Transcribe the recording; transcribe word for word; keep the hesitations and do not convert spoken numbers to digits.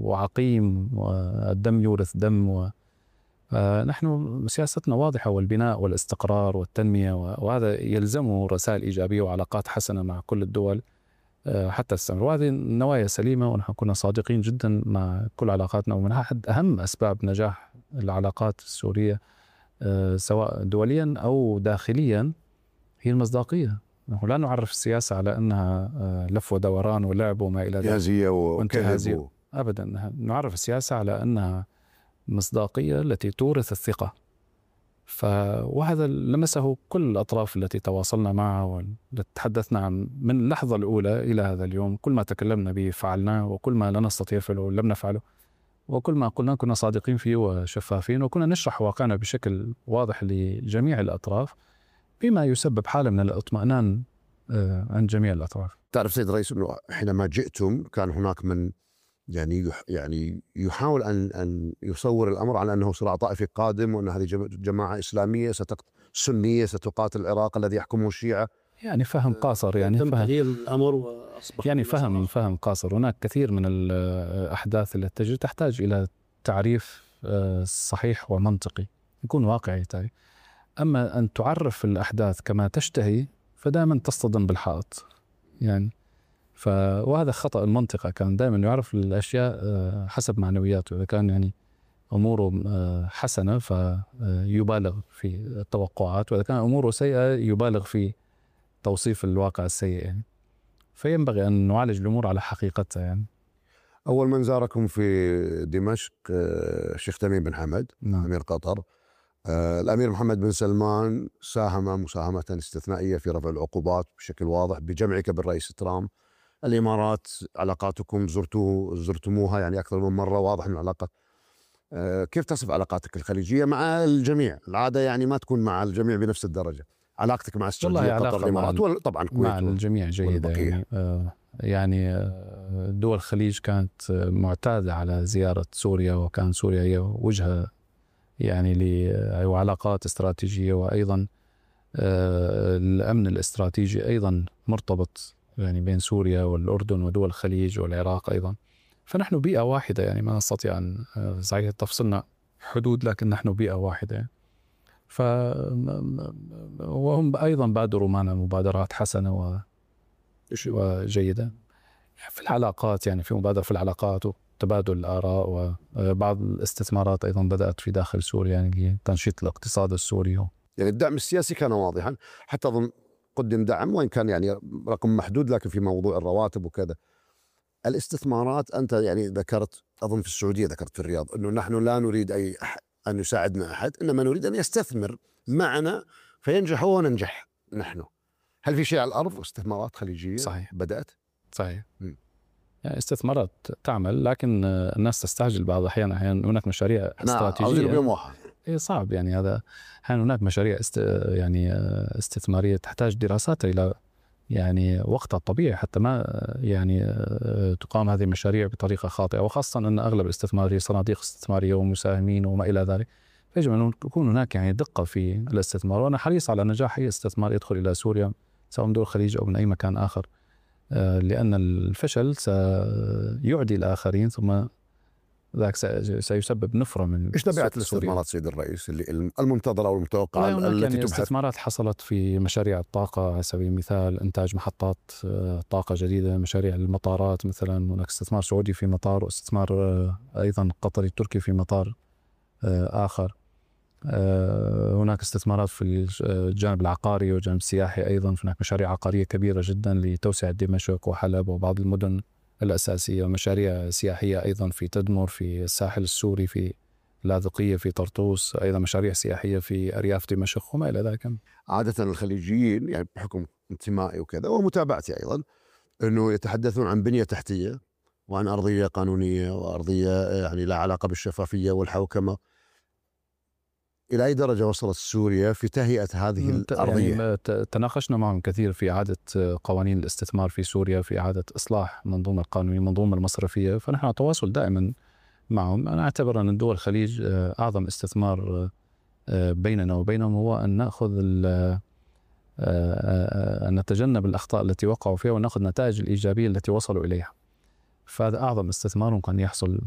وعقيم، والدم يورث دم. و نحن سياستنا واضحة، والبناء والاستقرار والتنمية، وهذا يلزمه رسائل إيجابية وعلاقات حسنة مع كل الدول حتى السمر. وهذه النوايا سليمة، ونحن كنا صادقين جدا مع كل علاقاتنا. ومن أحد أهم أسباب نجاح العلاقات السورية سواء دوليا أو داخليا هي المصداقية. نحن لا نعرف السياسة على أنها لف ودوران ولعب وما إلى ذلك، انتهازية وكذب، أبدا. نعرف السياسة على أنها مصداقية التي تورث الثقة. ف... وهذا لمسه كل الأطراف التي تواصلنا معها والتي تحدثنا عن من اللحظة الأولى إلى هذا اليوم. كل ما تكلمنا به فعلناه، وكل ما لا نستطيع فعله لم نفعله، وكل ما قلنا كنا صادقين فيه وشفافين، وكنا نشرح واقعنا بشكل واضح لجميع الأطراف، بما يسبب حالة من الاطمئنان عند جميع الأطراف. تعرف سيد الرئيس أنه حينما جئتم كان هناك من يعني يعني يحاول أن أن يصور الأمر على أنه صراع طائفي قادم، وأن هذه جماعة إسلامية ستق... سنية ستقاتل العراق الذي يحكمه الشيعة. يعني فهم قاصر، يعني تم فهم تغيير الأمر وأصبح يعني فهم فهم قاصر. هناك كثير من الأحداث التي تجري تحتاج إلى تعريف صحيح ومنطقي يكون واقعي. أما أن تعرف الأحداث كما تشتهي فدائما تصطدم بالحائط يعني. ف... وهذا خطأ المنطقة. كان دائما يعرف الأشياء حسب معنوياته. إذا كان يعني أموره حسنة فيبالغ في التوقعات، وإذا كان أموره سيئة يبالغ في توصيف الواقع السيء يعني. فينبغي أن نعالج الأمور على حقيقتها يعني. أول من زاركم في دمشق الشيخ تميم بن حمد نعم. أمير قطر. الأمير محمد بن سلمان ساهم مساهمة استثنائية في رفع العقوبات بشكل واضح بجمعك بالرئيس ترامب. الإمارات علاقاتكم زرتوه زرتموها يعني أكثر من مرة، واضح من العلاقة. كيف تصف علاقاتك الخليجية مع الجميع؟ العادة يعني ما تكون مع الجميع بنفس الدرجة. علاقتك مع السعودية قطر الإمارات طبعا كويت مع الجميع جيدة يعني. آه يعني دول الخليج كانت معتادة على زيارة سوريا، وكان سوريا هي وجهة يعني لعلاقات استراتيجية، وأيضا الأمن الاستراتيجي أيضا مرتبط يعني بين سوريا والأردن ودول الخليج والعراق أيضا. فنحن بيئة واحدة يعني، ما نستطيع أن صحيح تفصلنا حدود، لكن نحن بيئة واحدة. ف وهم أيضا بادروا معنا مبادرات حسنة و... وجيدة في العلاقات يعني، في مبادرة في العلاقات تبادل الآراء، وبعض الاستثمارات أيضا بدأت في داخل سوريا يعني لتنشيط الاقتصاد السوري. يعني الدعم السياسي كان واضحا، حتى أظن قدم دعم وإن كان يعني رقم محدود، لكن في موضوع الرواتب وكذا. الاستثمارات أنت يعني ذكرت أظن في السعودية، ذكرت في الرياض أنه نحن لا نريد أي أحد أن يساعدنا أحد، إنما نريد أن يستثمر معنا فينجح هو وننجح نحن. هل في شيء على الأرض استثمارات خليجية صحيح بدأت؟ صحيح. م. يعني استثمارات تعمل، لكن الناس تستعجل بعض الأحيان. أحيانا هناك مشاريع استراتيجية بيوم واحد إيه صعب يعني. هذا أحيانا هناك مشاريع است يعني استثمارية تحتاج دراسات إلى يعني وقتها الطبيعي حتى ما يعني تقام هذه المشاريع بطريقة خاطئة، وخاصة أن أغلب الاستثمار هي صناديق استثمارية ومساهمين وما إلى ذلك. فيجب أن يكون هناك يعني دقة في الاستثمار، وأنا حريص على نجاح أي استثمار يدخل إلى سوريا سواء من دول الخليج أو من أي مكان آخر، لأن الفشل سيعدي الآخرين، ثم ذاك سيسبب نفرة من إيش طبيعة الاستثمارات سيد الرئيس اللي المنتظرة والمتوقعة التي يعني تبحث؟ استثمارات حصلت في مشاريع الطاقة على سبيل المثال، إنتاج محطات طاقة جديدة، مشاريع المطارات مثلا. هناك استثمار سعودي في مطار، واستثمار أيضا قطري تركي في مطار آخر. هناك استثمارات في الجانب العقاري والجانب السياحي أيضا. هناك مشاريع عقارية كبيرة جدا لتوسعة دمشق وحلب وبعض المدن الأساسية، ومشاريع سياحية أيضا في تدمر، في الساحل السوري، في لاذقية، في طرطوس، أيضا مشاريع سياحية في أرياف دمشق وما إلى ذلك. عادة الخليجيين يعني بحكم انتمائي وكذا ومتابعتي أيضا أنه يتحدثون عن بنية تحتية وعن أرضية قانونية وأرضية يعني لا علاقة بالشفافية والحوكمة. إلى أي درجة وصلت سوريا في تهيئة هذه الأرضية؟ يعني تناقشنا معهم كثير في إعادة قوانين الاستثمار في سوريا، في إعادة إصلاح منظومة القانونية، منظومة المصرفية. فنحن على تواصل دائما معهم. أنا أعتبر أن دول الخليج أعظم استثمار بيننا وبينهم هو أن نأخذ أن نتجنب الأخطاء التي وقعوا فيها ونأخذ النتائج الإيجابية التي وصلوا إليها. فهذا أعظم استثمار ممكن يحصل